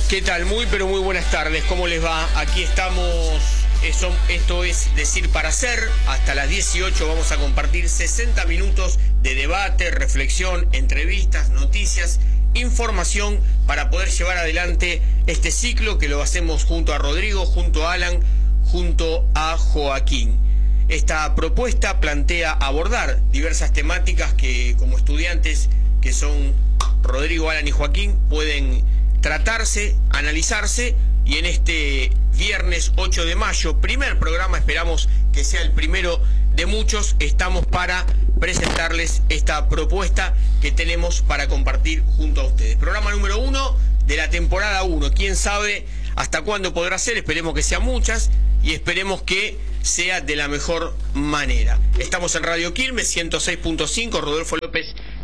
¿Qué tal? Muy pero muy buenas tardes, ¿cómo les va? Aquí estamos, esto es Decir para Hacer. Hasta las 18 vamos a compartir 60 minutos de debate, reflexión, entrevistas, noticias, información para poder llevar adelante este ciclo que lo hacemos junto a Rodrigo, junto a Alan, junto a Joaquín. Esta propuesta plantea abordar diversas temáticas que como estudiantes que son Rodrigo, Alan y Joaquín pueden tratarse, analizarse, y en este viernes 8 de mayo, primer programa, esperamos que sea el primero de muchos, estamos para presentarles esta propuesta que tenemos para compartir junto a ustedes. Programa número 1 de la temporada 1, quién sabe hasta cuándo podrá ser, esperemos que sean muchas y esperemos que sea de la mejor manera. Estamos en Radio Quilmes 106.5, Rodolfo López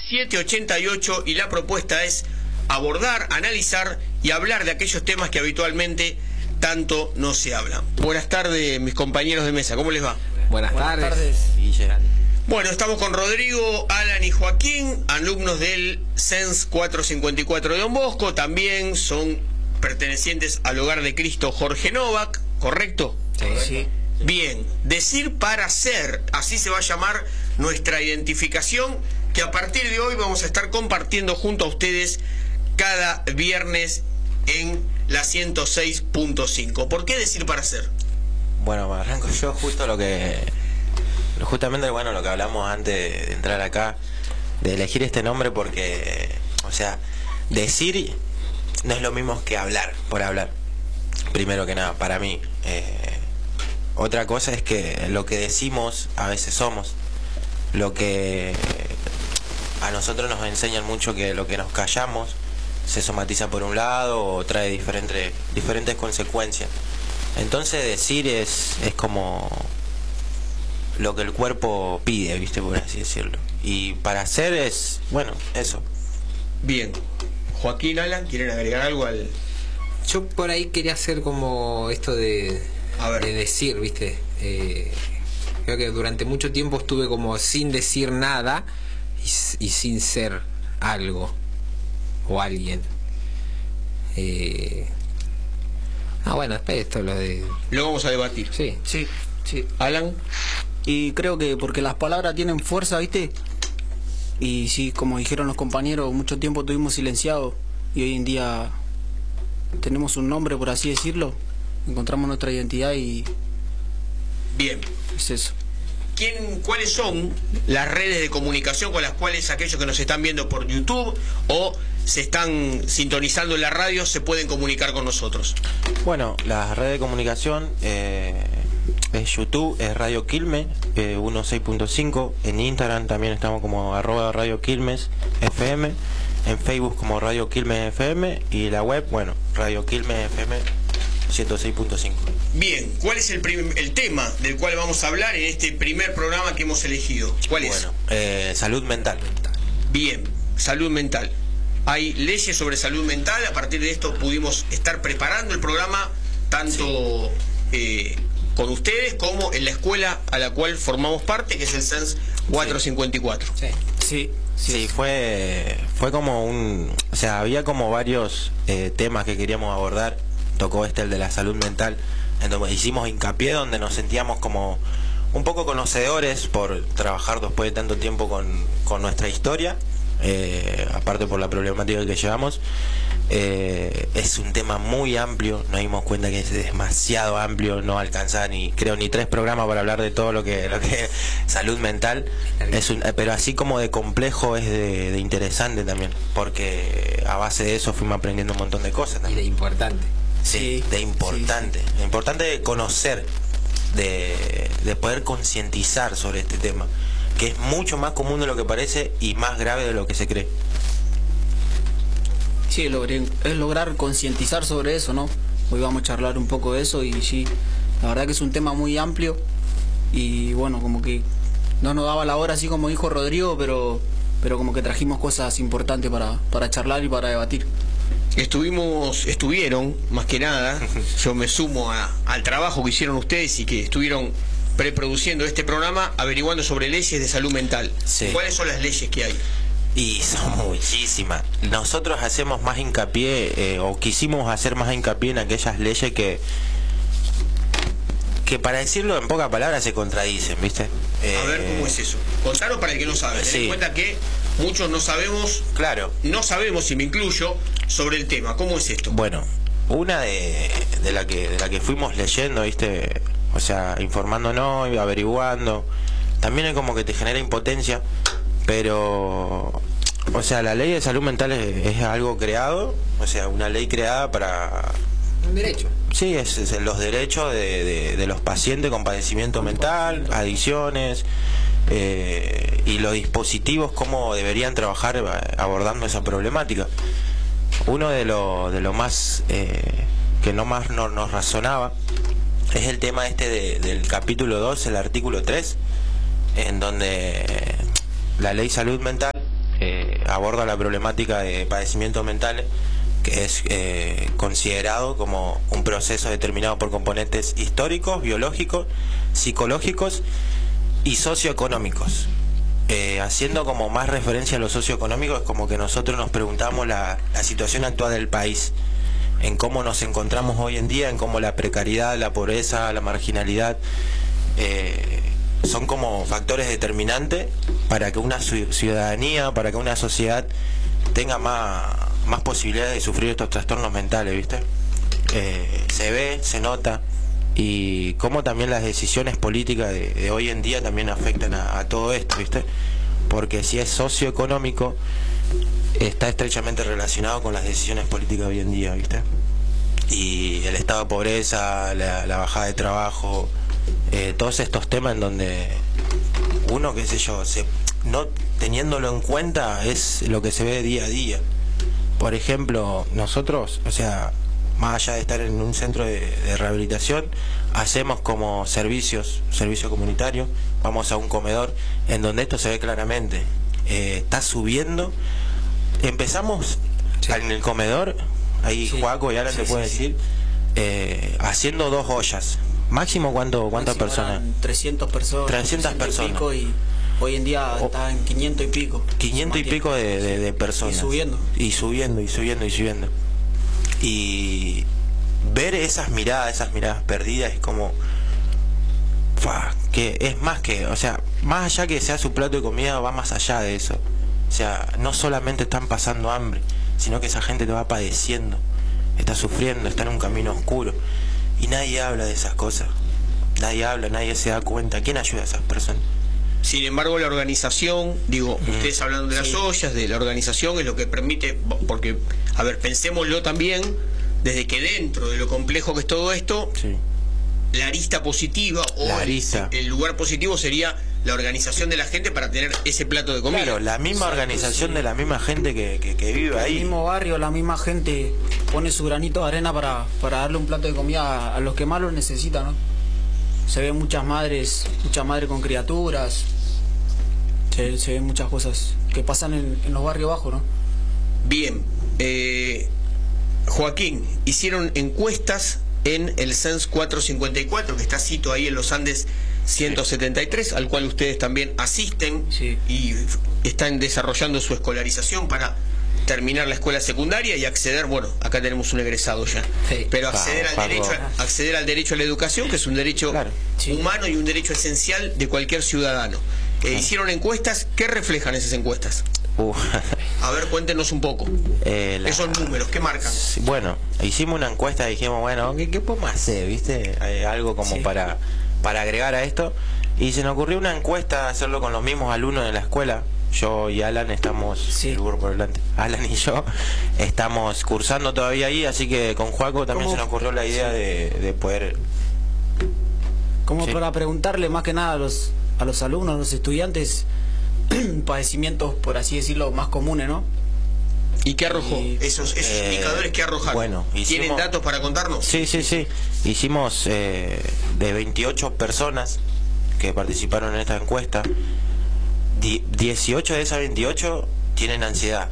788, y la propuesta es abordar, analizar y hablar de aquellos temas que habitualmente tanto no se hablan. Buenas tardes, mis compañeros de mesa, ¿cómo les va? Buenas tardes. Bueno, estamos con Rodrigo, Alan y Joaquín, alumnos del CENS 454 de Don Bosco, también son pertenecientes al Hogar de Cristo Jorge Novak, ¿correcto? Sí. Bien, Decir para Hacer, así se va a llamar nuestra identificación, que a partir de hoy vamos a estar compartiendo junto a ustedes cada viernes en la 106.5. ¿Por qué Decir para Hacer? Bueno, me arranco yo justamente lo que hablamos antes de entrar acá, de elegir este nombre, porque, o sea, decir no es lo mismo que hablar por hablar, primero que nada, para mí. Otra cosa es que lo que decimos a veces somos, lo que a nosotros nos enseñan mucho, que lo que nos callamos se somatiza por un lado o trae diferentes consecuencias. Entonces decir es como lo que el cuerpo pide, ¿viste? Por así decirlo. Y para hacer es, bueno, eso. Bien. Joaquín, Alan, ¿quieren agregar algo al...? Yo por ahí quería hacer como esto de decir, ¿viste? Creo que durante mucho tiempo estuve como sin decir nada y sin ser algo o alguien. Bueno, después esto lo vamos a debatir. Sí. Alan. Y creo que porque las palabras tienen fuerza, ¿viste? Y sí, como dijeron los compañeros, mucho tiempo estuvimos silenciados y hoy en día tenemos un nombre, por así decirlo, encontramos nuestra identidad y... Bien. Es eso. ¿Cuáles son las redes de comunicación con las cuales aquellos que nos están viendo por YouTube o se están sintonizando en la radio se pueden comunicar con nosotros? Bueno, la red de comunicación es YouTube, es Radio Quilmes 16.5, en Instagram también estamos como @Radio Quilmes FM, en Facebook como Radio Quilmes FM, y la web, bueno, Radio Quilmes FM 106.5. Bien, ¿cuál es el tema del cual vamos a hablar en este primer programa que hemos elegido? ¿Cuál es? Bueno, salud mental. Bien, salud mental. Hay leyes sobre salud mental, a partir de esto pudimos estar preparando el programa tanto con ustedes como en la escuela a la cual formamos parte, que es el CENS 454. Sí, fue como o sea, había como varios temas que queríamos abordar. Tocó el de la salud mental, entonces hicimos hincapié donde nos sentíamos como un poco conocedores por trabajar después de tanto tiempo con nuestra historia, aparte por la problemática que llevamos. Es un tema muy amplio, nos dimos cuenta que es demasiado amplio, no alcanza ni 3 programas para hablar de todo lo que salud mental. Pero así como de complejo es de interesante también, porque a base de eso fuimos aprendiendo un montón de cosas también. Y de importante. Sí, de importante. Sí. Importante de conocer, de poder concientizar sobre este tema, que es mucho más común de lo que parece y más grave de lo que se cree. Sí, es lograr concientizar sobre eso, ¿no? Hoy vamos a charlar un poco de eso y sí, la verdad que es un tema muy amplio y bueno, como que no nos daba la hora así como dijo Rodrigo, pero como que trajimos cosas importantes para charlar y para debatir. Estuvieron, más que nada, yo me sumo al trabajo que hicieron ustedes y que estuvieron preproduciendo este programa, averiguando sobre leyes de salud mental. Sí. ¿Cuáles son las leyes que hay? Y son muchísimas. Nosotros hacemos más hincapié, o quisimos hacer más hincapié en aquellas leyes que para decirlo en pocas palabras se contradicen, ¿viste? A ver, ¿cómo es eso? Contanos para el que no sabe. Ten en cuenta que muchos no sabemos, no sabemos, y me incluyo, sobre el tema. ¿Cómo es esto? Bueno, una de la que fuimos leyendo, ¿viste? O sea, informándonos, averiguando. También es como que te genera impotencia, pero, o sea, la ley de salud mental es algo creado, o sea, una ley creada para... Un derecho. Sí, es los derechos de los pacientes con padecimiento mental, adicciones, y los dispositivos, cómo deberían trabajar abordando esa problemática. Uno de lo más que no más nos razonaba es el tema del capítulo 2, el artículo 3, en donde la ley salud mental aborda la problemática de padecimientos mentales, que es considerado como un proceso determinado por componentes históricos, biológicos, psicológicos y socioeconómicos. Haciendo como más referencia a lo socioeconómico, es como que nosotros nos preguntamos la situación actual del país, en cómo nos encontramos hoy en día, en cómo la precariedad, la pobreza, la marginalidad son como factores determinantes para que una ciudadanía, para que una sociedad tenga más posibilidades de sufrir estos trastornos mentales, ¿viste? Se ve, se nota, y cómo también las decisiones políticas de hoy en día también afectan a todo esto, ¿viste? Porque si es socioeconómico, está estrechamente relacionado con las decisiones políticas de hoy en día, ¿viste? Y el estado de pobreza, la bajada de trabajo, todos estos temas en donde uno, qué sé yo, no teniéndolo en cuenta, es lo que se ve día a día. Por ejemplo, nosotros, o sea, más allá de estar en un centro de rehabilitación, hacemos como servicio comunitario, vamos a un comedor, en donde esto se ve claramente. Está subiendo. Empezamos en el comedor, ahí Joaco y Alan te puede decir, haciendo 2 ollas. Máximo, ¿cuántas personas? 300 personas. 300 personas. Y hoy en día está en 500 y pico. 500 y pico de personas. Y subiendo. Y ver esas miradas perdidas es como... que es más que... O sea, más allá que sea su plato de comida, va más allá de eso. O sea, no solamente están pasando hambre, sino que esa gente te va padeciendo, está sufriendo, está en un camino oscuro. Y nadie habla de esas cosas. Nadie se da cuenta. ¿Quién ayuda a esas personas? Sin embargo, la organización, ustedes hablando de las ollas, de la organización, es lo que permite, porque, a ver, pensémoslo también, desde que dentro de lo complejo que es todo esto, la arista positiva el lugar positivo sería la organización de la gente para tener ese plato de comida. Claro, la misma organización de la misma gente que vive ahí. El mismo barrio, la misma gente pone su granito de arena para darle un plato de comida a los que más lo necesitan, ¿no? Se ven muchas madres con criaturas, se ven muchas cosas que pasan en los barrios bajos, ¿no? Bien, Joaquín, hicieron encuestas en el CENS 454, que está cito ahí en los Andes 173, al cual ustedes también asisten y están desarrollando su escolarización para terminar la escuela secundaria y acceder, bueno, acá tenemos un egresado ya, pero acceder al derecho a la educación, que es un derecho humano y un derecho esencial de cualquier ciudadano. Hicieron encuestas, ¿qué reflejan esas encuestas? A ver, cuéntenos un poco. Esos números, ¿qué marcan? Bueno, hicimos una encuesta y dijimos, bueno, ¿qué podemos hacer? ¿Viste? Algo como para agregar a esto. Y se nos ocurrió una encuesta, hacerlo con los mismos alumnos de la escuela. Yo y Alan estamos, el grupo por delante, Alan y yo estamos cursando todavía ahí, así que con Joaco también se nos ocurrió la idea de poder... Como para preguntarle más que nada a los alumnos, a los estudiantes, padecimientos, por así decirlo, más comunes, ¿no? ¿Y qué arrojó? Esos indicadores que arrojaron. Bueno, ¿Tienen datos para contarnos? Sí. Hicimos de 28 personas que participaron en esta encuesta, 18 de esas 28 tienen ansiedad,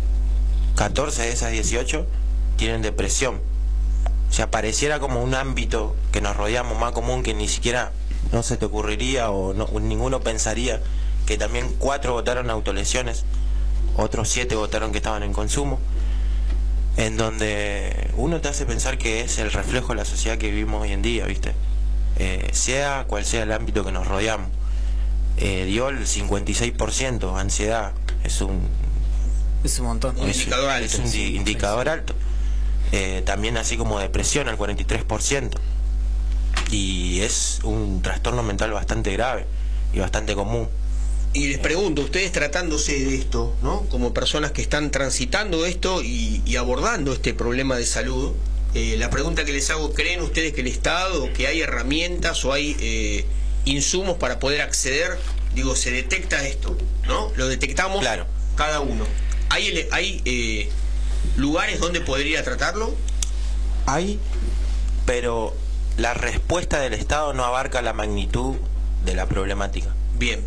14 de esas 18 tienen depresión. O sea, pareciera como un ámbito que nos rodeamos más común, que ni siquiera no se te ocurriría o ninguno pensaría que también 4 votaron autolesiones, otros 7 votaron que estaban en consumo, en donde uno te hace pensar que es el reflejo de la sociedad que vivimos hoy en día, ¿viste? Sea cual sea el ámbito que nos rodeamos. Dio el 56%, ansiedad, es un montón. Un indicador alto. Es un indicador alto. También así como depresión, al 43%. Y es un trastorno mental bastante grave y bastante común. Y les pregunto, ustedes tratándose de esto, ¿no? Como personas que están transitando esto y abordando este problema de salud, la pregunta que les hago, ¿creen ustedes que el Estado, que hay herramientas o hay insumos para poder acceder? Digo, se detecta esto, ¿no? Lo detectamos, claro, cada uno. ¿Hay lugares donde podría tratarlo? Hay, pero la respuesta del Estado no abarca la magnitud de la problemática. Bien.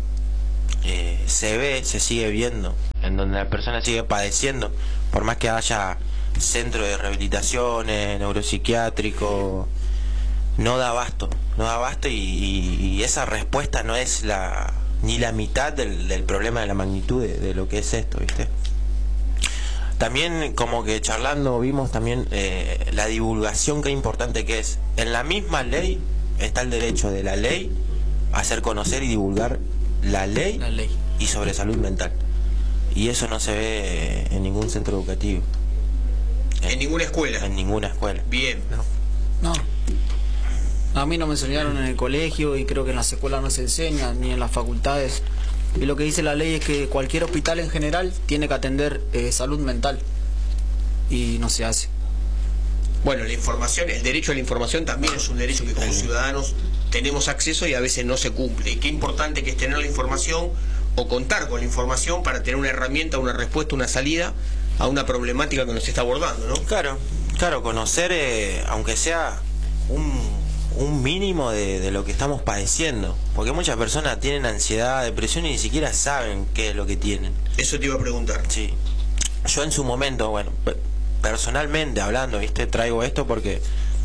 Se sigue viendo, en donde la persona sigue padeciendo, por más que haya centro de rehabilitación, neuropsiquiátrico, no da abasto y esa respuesta no es ni la mitad del problema de la magnitud de lo que es esto, ¿viste? También como que charlando vimos también la divulgación, que importante que es. En la misma ley está el derecho de la ley a hacer conocer y divulgar la ley y sobre salud mental. Y eso no se ve en ningún centro educativo. ¿En ninguna escuela? En ninguna escuela. Bien. No. A mí no me enseñaron en el colegio y creo que en las escuelas no se enseña, ni en las facultades. Y lo que dice la ley es que cualquier hospital en general tiene que atender salud mental. Y no se hace. Bueno, la información, el derecho a la información también es un derecho que como ciudadanos tenemos acceso y a veces no se cumple. Y qué importante que es tener la información o contar con la información para tener una herramienta, una respuesta, una salida a una problemática que nos está abordando, ¿no? Claro, conocer, aunque sea un mínimo de lo que estamos padeciendo, porque muchas personas tienen ansiedad, depresión y ni siquiera saben qué es lo que tienen. Eso te iba a preguntar. Sí. Yo en su momento, bueno, personalmente hablando, ¿viste? Traigo esto porque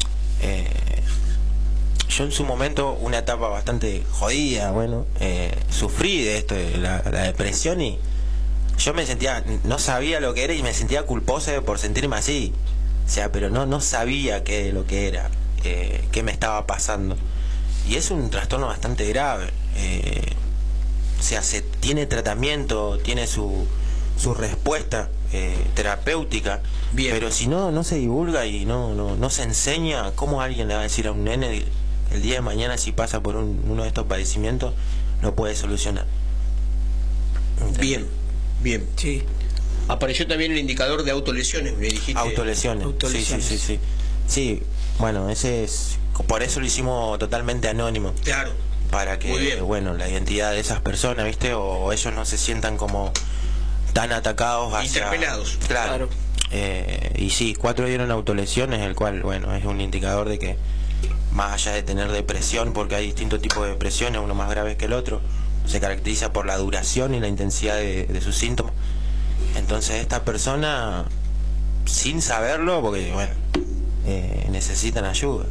yo en su momento, una etapa bastante jodida, bueno, sufrí de esto, de la depresión, y yo me sentía, no sabía lo que era y me sentía culposo por sentirme así. O sea, pero no sabía qué lo que era, qué me estaba pasando. Y es un trastorno bastante grave. O sea, tiene tratamiento, tiene su respuesta terapéutica. Bien. Pero si no se divulga y no se enseña, ¿cómo alguien le va a decir a un nene el día de mañana, si pasa por uno de estos padecimientos, lo puede solucionar? Bien. Sí. Apareció también el indicador de autolesiones, me dijiste. Autolesiones. Sí. Sí, bueno, ese es, por eso lo hicimos totalmente anónimo. Claro. Para que, bueno, la identidad de esas personas, ¿viste? O ellos no se sientan como tan atacados hacia... Interpelados. Claro. Y sí, 4 dieron autolesiones, el cual, bueno, es un indicador de que, más allá de tener depresión, porque hay distintos tipos de depresiones, uno más grave que el otro, se caracteriza por la duración y la intensidad de sus síntomas. Entonces esta persona, sin saberlo, porque bueno, necesitan ayuda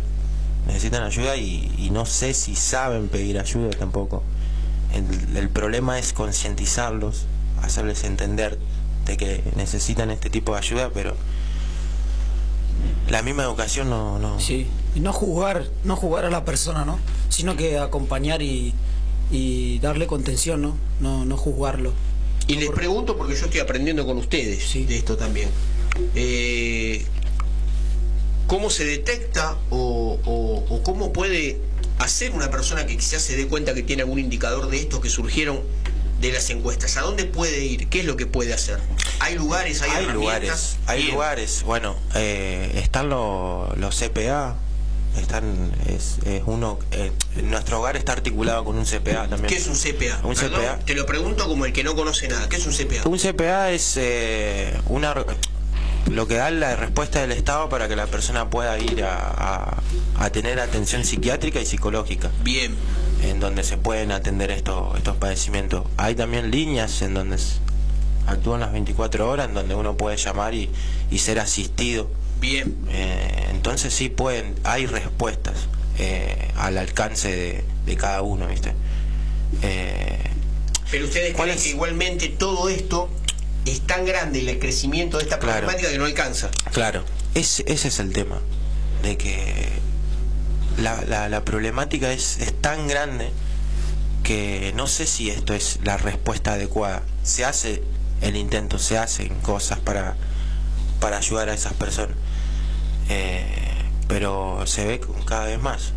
y no sé si saben pedir ayuda tampoco. El problema es concientizarlos, hacerles entender de que necesitan este tipo de ayuda, pero la misma educación no. Sí, y no juzgar a la persona, ¿no? Sino que acompañar y darle contención, no juzgarlo. Y les pregunto, porque yo estoy aprendiendo con ustedes, sí, de esto también. ¿Cómo se detecta o cómo puede hacer una persona que quizás se dé cuenta que tiene algún indicador de estos que surgieron de las encuestas? ¿A dónde puede ir? ¿Qué es lo que puede hacer? ¿Hay lugares? ¿Hay herramientas? Hay lugares. Bueno, están los CPA. Nuestro hogar está articulado con un CPA también. ¿Qué es un CPA? Un CPA. Te lo pregunto como el que no conoce nada. ¿Qué es un CPA? Un CPA es lo que da la respuesta del Estado para que la persona pueda ir a tener atención psiquiátrica y psicológica. Bien. En donde se pueden atender estos padecimientos. Hay también líneas en donde actúan las 24 horas, en donde uno puede llamar y ser asistido. Bien. Entonces sí hay respuestas al alcance de cada uno, ¿viste? Pero ustedes creen que igualmente todo esto es tan grande el crecimiento de esta problemática que no alcanza. Claro, ese es el tema, de que la problemática es tan grande que no sé si esto es la respuesta adecuada. Se hace el intento, se hacen cosas para ayudar a esas personas, pero se ve cada vez más.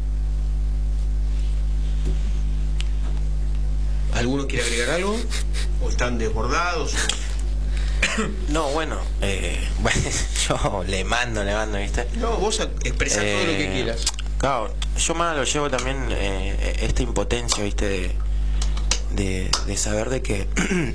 ¿Alguno quiere agregar algo? ¿O están desbordados? No, bueno, yo le mando, ¿viste? No, vos expresás todo lo que quieras. Claro, yo más lo llevo también esta impotencia, ¿viste? De saber de que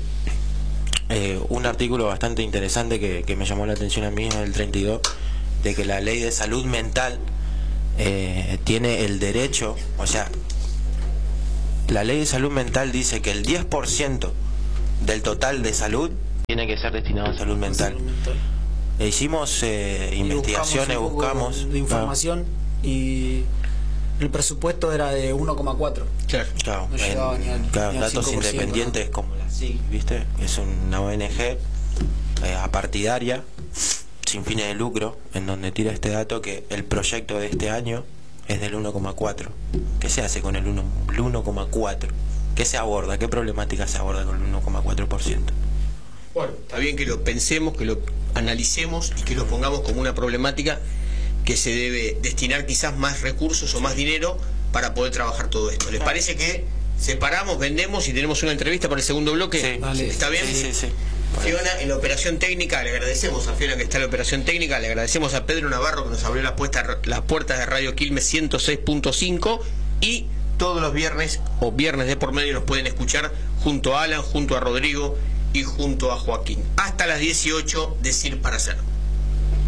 un artículo bastante interesante que me llamó la atención a mí es el 32, de que la ley de salud mental tiene el derecho, o sea, la ley de salud mental dice que el 10% del total de salud tiene que ser destinado a salud mental. Hicimos investigaciones, buscamos de información y el presupuesto era de 1,4. Claro, no llegaba ni al datos 5%, independientes, ¿no? Como la SIG, ¿viste? Es una ONG apartidaria, sin fines de lucro, en donde tira este dato que el proyecto de este año es del 1,4. ¿Qué se hace con el 1,4? ¿Qué se aborda? ¿Qué problemática se aborda con el 1,4%? Bueno, está bien que lo pensemos, que lo analicemos y que lo pongamos como una problemática que se debe destinar quizás más recursos o más dinero para poder trabajar todo esto. ¿Les parece que separamos, vendemos y tenemos una entrevista para el segundo bloque? Sí, vale. ¿Está bien? Sí. Fiona, en la operación técnica, le agradecemos a Fiona que está en la operación técnica, le agradecemos a Pedro Navarro que nos abrió las puertas de Radio Quilmes 106.5, y todos los viernes o viernes de por medio nos pueden escuchar junto a Alan, junto a Rodrigo y junto a Joaquín. Hasta las 18, Decir para Hacer.